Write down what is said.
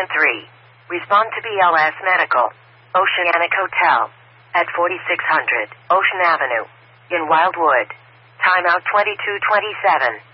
Station 3. Respond to BLS Medical. Oceanic Hotel. At 4600 Ocean Avenue. In Wildwood. Timeout 2227.